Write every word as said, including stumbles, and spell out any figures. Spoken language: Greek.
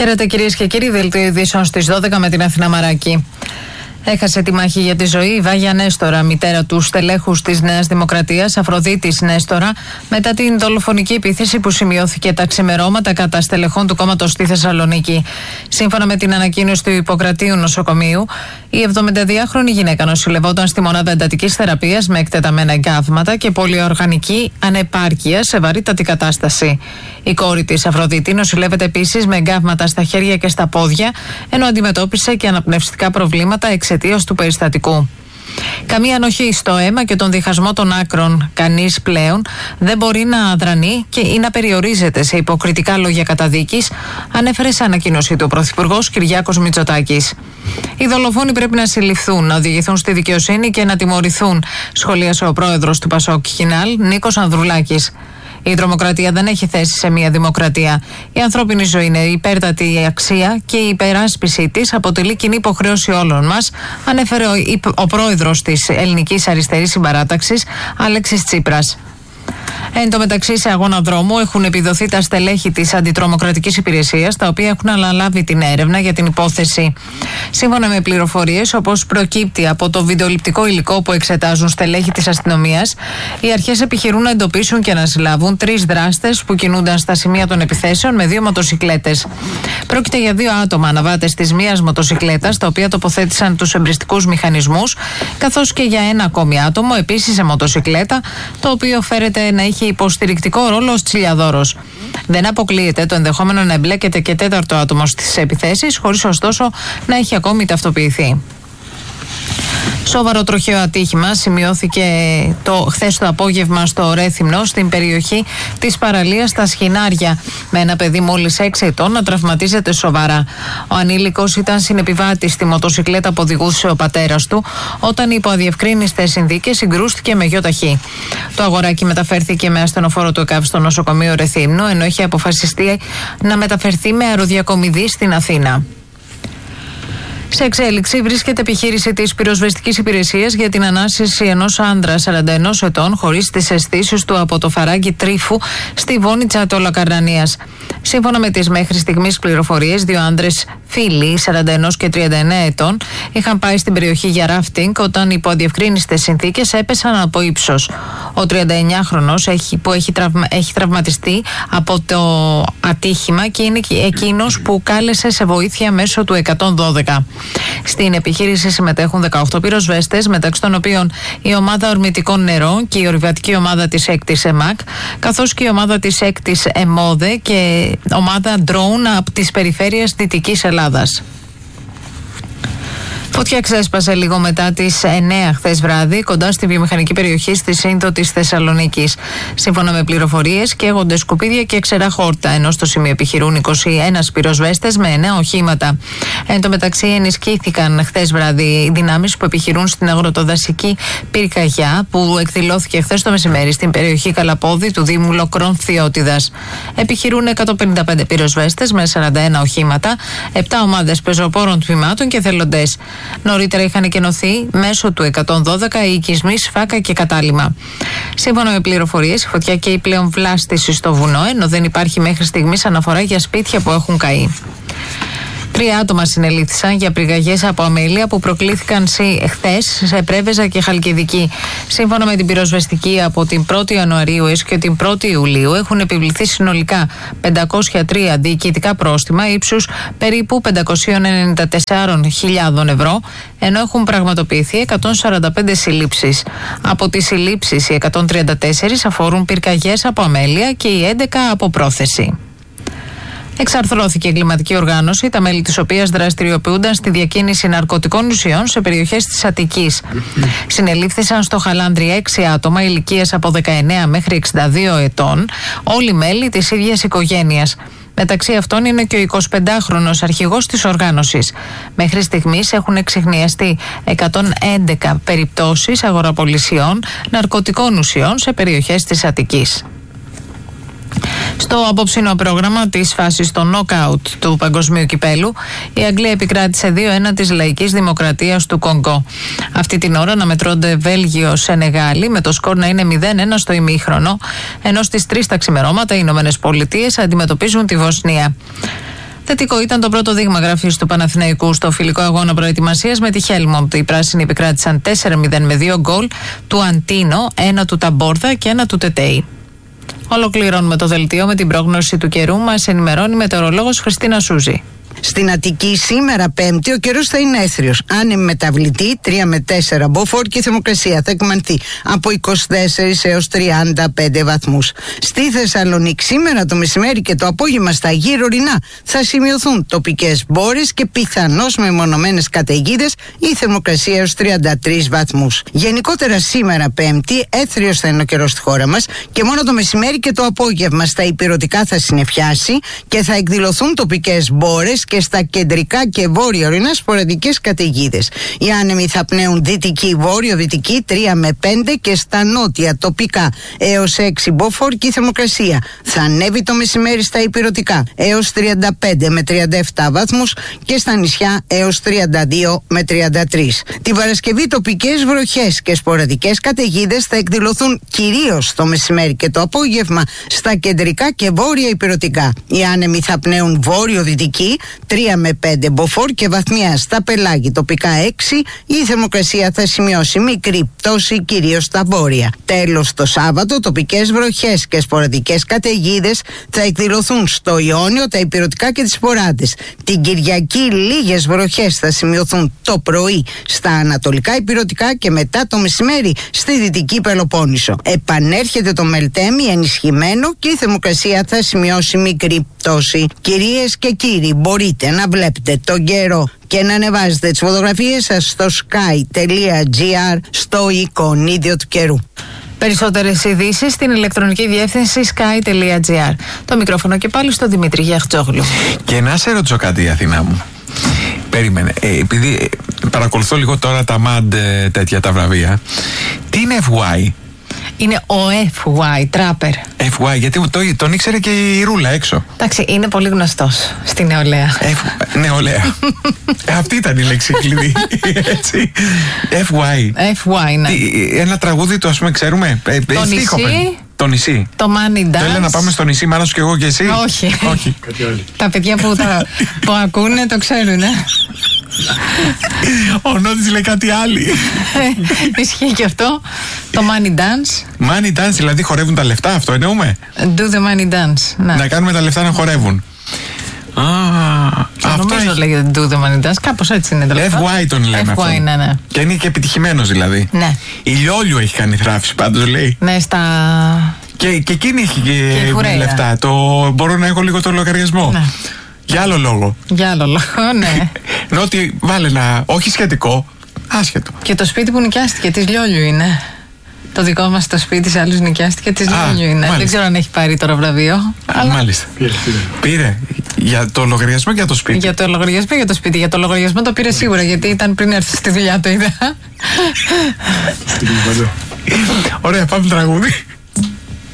Χαίρετε κυρίες και κύριοι, δελτίο ειδήσεων στις δώδεκα με την Αθηνά Μαράκη. Έχασε τη μάχη για τη ζωή η Βάγια Νέστορα, μητέρα του στελέχους της Νέας Δημοκρατίας, Αφροδίτης Νέστορα, μετά την δολοφονική επίθεση που σημειώθηκε τα ξημερώματα κατά στελεχών του κόμματος στη Θεσσαλονίκη. Σύμφωνα με την ανακοίνωση του Ιπποκρατίου Νοσοκομείου, η εβδομηνταδυάχρονη γυναίκα νοσηλευόταν στη μονάδα εντατικής θεραπείας με εκτεταμένα εγκάβματα και πολυοργανική ανεπάρκεια σε βαρύτατη κατάσταση. Η κόρη της, Αφροδίτη, νοσηλεύεται επίσης με εγκάβματα στα χέρια και στα πόδια, ενώ αντιμετώπισε και αναπνευστικά προβλήματα εξαιτίας του περιστατικού. Καμία ανοχή στο αίμα και τον διχασμό των άκρων. Κανείς πλέον δεν μπορεί να αδρανεί και ή να περιορίζεται σε υποκριτικά λόγια καταδίκης, ανέφερε σε ανακοίνωση του Πρωθυπουργός Κυριάκος Μητσοτάκης. Οι δολοφόνοι πρέπει να συλληφθούν, να οδηγηθούν στη δικαιοσύνη και να τιμωρηθούν, σχολίασε ο πρόεδρος του Πασόκ Κινάλ, Νίκος Ανδρουλάκης. Η τρομοκρατία δεν έχει θέση σε μια δημοκρατία. Η ανθρώπινη ζωή είναι υπέρτατη αξία και η υπεράσπιση της αποτελεί κοινή υποχρέωση όλων μας, ανέφερε ο, ο πρόεδρος της Ελληνικής Αριστερής Συμπαράταξης, Αλέξης Τσίπρας. Εν τω μεταξύ, σε αγώνα δρόμου έχουν επιδοθεί τα στελέχη της Αντιτρομοκρατικής Υπηρεσίας, τα οποία έχουν αναλάβει την έρευνα για την υπόθεση. Σύμφωνα με πληροφορίες, όπως προκύπτει από το βιντεοληπτικό υλικό που εξετάζουν στελέχη της αστυνομίας, οι αρχές επιχειρούν να εντοπίσουν και να συλλάβουν τρεις δράστες που κινούνταν στα σημεία των επιθέσεων με δύο μοτοσικλέτες. Πρόκειται για δύο άτομα αναβάτες της μίας μοτοσικλέτας, τα οποία τοποθέτησαν τους εμπριστικούς μηχανισμούς, καθώς και για ένα ακόμη άτομο, επίσης σε μοτοσικλέτα, το οποίο φέρεται να είχε υποστηρικτικό ρόλο ως τσιλιαδόρος. Δεν αποκλείεται το ενδεχόμενο να εμπλέκεται και τέταρτο άτομο στις επιθέσεις, χωρίς ωστόσο να έχει ακόμη ταυτοποιηθεί. Σοβαρό τροχαίο ατύχημα σημειώθηκε το, χθες το απόγευμα στο Ρέθυμνο, στην περιοχή της παραλίας στα Σχοινάρια, με ένα παιδί μόλις έξι ετών να τραυματίζεται σοβαρά. Ο ανήλικος ήταν συνεπιβάτης στη μοτοσικλέτα που οδηγούσε ο πατέρας του, όταν υπό αδιευκρίνιστες συνθήκες συγκρούστηκε με γιοταχή. Το αγοράκι μεταφέρθηκε με ασθενοφόρο του ΕΚΑΒ στο νοσοκομείο Ρεθύμνου, ενώ είχε αποφασιστεί να μεταφερθεί με αεροδιακομιδή στην Αθήνα. Σε εξέλιξη βρίσκεται επιχείρηση της πυροσβεστικής υπηρεσίας για την ανάσυρση ενός άντρα σαράντα ενός ετών χωρίς τις αισθήσεις του από το φαράγγι Τρίφου στη Βόνιτσα Τολοκαρνανίας. Σύμφωνα με τις μέχρι στιγμής πληροφορίες, δύο άντρες φίλοι σαράντα ένα και τριάντα εννέα ετών είχαν πάει στην περιοχή για ράφτινγκ όταν υπό αδιευκρίνιστες συνθήκες έπεσαν από ύψος. Ο τριανταεννιάχρονος έχει, που έχει, τραυμα, έχει τραυματιστεί από το ατύχημα και είναι εκείνος που κάλεσε σε βοήθεια μέσω του εκατόν δώδεκα. Στην επιχείρηση συμμετέχουν δεκαοκτώ πυροσβέστες, μεταξύ των οποίων η ομάδα ορμητικών νερών και η ορειβατική ομάδα της έκτης ΕΜΑΚ, καθώς και η ομάδα της έκτης ΕΜΟΔΕ και ομάδα ντρόουν από τις περιφέρειες Δυτικής Ελλάδας. Φωτιά ξέσπασε λίγο μετά τις εννέα χθες βράδυ κοντά στη βιομηχανική περιοχή στη Σύνδο της Θεσσαλονίκης. Σύμφωνα με πληροφορίες, καίγονται σκουπίδια και ξερά χόρτα, ενώ στο σημείο επιχειρούν είκοσι ένα πυροσβέστες με εννέα οχήματα. Εν τω μεταξύ, ενισχύθηκαν χθες βράδυ οι δυνάμεις που επιχειρούν στην αγροτοδασική πυρκαγιά, που εκδηλώθηκε χθες το μεσημέρι στην περιοχή Καλαπόδη του Δήμου Λοκρών Θειότιδας. Επιχειρούν εκατόν πενήντα πέντε πυροσβέστες με σαράντα ένα οχήματα, επτά ομάδες πεζοπόρων τμήματων και θελοντές. Νωρίτερα είχαν εκενωθεί μέσω του εκατόν δώδεκα οι οικισμοί Σφάκα και Κατάλημα. Σύμφωνα με πληροφορίες, η φωτιά καίει πλέον βλάστηση στο βουνό, ενώ δεν υπάρχει μέχρι στιγμής αναφορά για σπίτια που έχουν καεί. Τρία άτομα συνελήφθησαν για πυρκαγιές από αμέλεια που προκλήθηκαν χθες σε Πρέβεζα και Χαλκιδική. Σύμφωνα με την πυροσβεστική, από την πρώτη Ιανουαρίου έως και την πρώτη Ιουλίου έχουν επιβληθεί συνολικά πεντακόσια τρία διοικητικά πρόστιμα ύψους περίπου πεντακόσιες ενενήντα τέσσερις χιλιάδες ευρώ, ενώ έχουν πραγματοποιηθεί εκατόν σαράντα πέντε συλλήψεις. Από τις συλλήψεις, οι εκατόν τριάντα τέσσερις αφορούν πυρκαγιές από αμέλεια και οι έντεκα από πρόθεση. Εξαρθρώθηκε εγκληματική οργάνωση, τα μέλη της οποίας δραστηριοποιούνταν στη διακίνηση ναρκωτικών ουσιών σε περιοχές της Αττικής. Συνελήφθησαν στο Χαλάνδρι έξι άτομα ηλικίας από δεκαεννέα μέχρι εξήντα δύο ετών, όλοι μέλη της ίδιας οικογένειας. Μεταξύ αυτών είναι και ο εικοσιπεντάχρονος αρχηγός της οργάνωσης. Μέχρι στιγμής έχουν εξιχνιαστεί εκατόν έντεκα περιπτώσεις αγοραπολισιών ναρκωτικών ουσιών σε περιοχές της Αττικής. Στο απόψινο πρόγραμμα της φάσης των νοκάουτ του Παγκοσμίου Κυπέλου, η Αγγλία επικράτησε δύο ένα της Λαϊκής Δημοκρατίας του Κονγκό. Αυτή την ώρα αναμετρώνται Βέλγιο-Σενεγάλη, με το σκορ να είναι μηδέν ένα στο ημίχρονο, ενώ στις τρεις τα ξημερώματα οι Ηνωμένες Πολιτείες αντιμετωπίζουν τη Βοσνία. Θετικό ήταν το πρώτο δείγμα γραφής του Παναθηναϊκού στο φιλικό αγώνα προετοιμασίας με τη Χέλμοντ. Οι πράσινοι επικράτησαν τέσσερα μηδέν με δύο γκολ του Αντίνο, ένα του Ταμπόρδα και ένα του Τετέι. Ολοκληρώνουμε το δελτίο με την πρόγνωση του καιρού. Μας ενημερώνει η μετεωρολόγος Χριστίνα Σούζη. Στην Αττική σήμερα Πέμπτη ο καιρός θα είναι έθριος. Άνεμη μεταβλητή τρία με τέσσερα μποφόρ και η θερμοκρασία θα εκμανθεί από είκοσι τέσσερα έως τριάντα πέντε βαθμούς. Στη Θεσσαλονίκη σήμερα το μεσημέρι και το απόγευμα στα γύρω ορεινά θα σημειωθούν τοπικές μπόρες και πιθανώς μεμονωμένες καταιγίδες, η θερμοκρασία έως τριάντα τρεις βαθμούς. Γενικότερα σήμερα Πέμπτη έθριος θα είναι ο καιρός στη χώρα μας και μόνο το μεσημέρι και το απόγευμα στα ηπειρωτικά θα συννεφιάσει και θα εκδηλωθούν τοπικές μπόρες και στα κεντρικά και βόρεια ορεινά σποραδικές καταιγίδες. Οι άνεμοι θα πνέουν δυτική, βόρειο-δυτική τρία με πέντε και στα νότια τοπικά έως έξι μποφόρ και η θερμοκρασία θα ανέβει το μεσημέρι στα ηπειρωτικά έως τριάντα πέντε με τριάντα επτά βαθμούς και στα νησιά έως τριάντα δύο με τριάντα τρία. Την Παρασκευή τοπικές βροχές και σποραδικές καταιγίδες θα εκδηλωθούν κυρίως το μεσημέρι και το απόγευμα στα κεντρικά και βόρεια ηπειρωτικά. Οι άνεμοι θα πνέουν βόρειο-δυτική τρία με πέντε μποφόρ και βαθμιά στα πελάγη τοπικά έξι, η θερμοκρασία θα σημειώσει μικρή πτώση κυρίως στα βόρεια. Τέλος το Σάββατο τοπικές βροχές και σποραδικές καταιγίδες θα εκδηλωθούν στο Ιόνιο, τα ηπειρωτικά και τις Σποράδες. Την Κυριακή λίγες βροχές θα σημειωθούν το πρωί στα ανατολικά ηπειρωτικά και μετά το μεσημέρι στη δυτική Πελοπόννησο. Επανέρχεται το Μελτέμι ενισχυμένο και η θερμοκρασία θα σημειώσει μικρή πτώση. Κυρίες και κύριοι, μπορείτε να βλέπετε τον καιρό και να ανεβάζετε τις φωτογραφίες σας στο sky.gr στο εικονίδιο του καιρού. Περισσότερες ειδήσεις στην ηλεκτρονική διεύθυνση sky.gr. Το μικρόφωνο και πάλι στο Δημήτρη Γιαχτζόγλου. Και να σε ρωτήσω κάτι, Αθηνά μου. Περίμενε, ε, επειδή ε, παρακολουθώ λίγο τώρα τα μαντ ε, τέτοια τα βραβεία. Τι είναι εφ γουάι? Είναι ο εφ γουάι, τράπερ. εφ γουάι, γιατί το, τον ήξερε και η Ρούλα έξω. Εντάξει, είναι πολύ γνωστός στη νεολαία. F, νεολαία. Αυτή ήταν η λέξη κλειδί. Έτσι. εφ γουάι. εφ γουάι, ναι. Τι, ένα τραγούδι το, ας πούμε, ξέρουμε. Το νησί. Το νησί. Το Money Dance. Θέλει να πάμε στο νησί, μάλλον και εγώ και εσύ. Όχι. Όχι. Τα παιδιά που, τα, που ακούνε το ξέρουν, ε. Ο Νότης λέει κάτι άλλη. Ισχύει και αυτό. Το Money Dance. Money Dance, δηλαδή χορεύουν τα λεφτά, αυτό εννοούμε. Do the Money Dance. Να, να κάνουμε τα λεφτά να χορεύουν. Α, αυτό νομίζω λέγεται Do the Money Dance, κάπως έτσι είναι το λεφτά. εφ γουάι τον λέμε εφ γουάι, αυτό. Ναι, ναι. Και είναι και επιτυχημένος δηλαδή. Ναι. Η Λιόλιο έχει κάνει θράψη πάντως, λέει. Ναι, στα... Και, και εκείνη έχει και, και λεφτά. Το, μπορώ να έχω λίγο το λογαριασμό. Ναι. Για άλλο λόγο. Για άλλο λόγο, ναι. Ενώ ότι βάλε ένα, όχι σχετικό, άσχετο. Και το σπίτι που νοικιάστηκε της Λιόλιου είναι. Το δικό μας το σπίτι σε άλλους νοικιάστηκε της Λιόλιου είναι. Μάλιστα. Δεν ξέρω αν έχει πάρει τώρα βραβείο. Α, αλλά... Μάλιστα. Πήρε, πήρε. Πήρε. Για το λογαριασμό και για το σπίτι. Για το λογαριασμό και για το σπίτι. Για το λογαριασμό το πήρε σίγουρα, γιατί ήταν πριν έρθει στη δουλειά, το είδα. Ωραία, πάμε τραγούδι.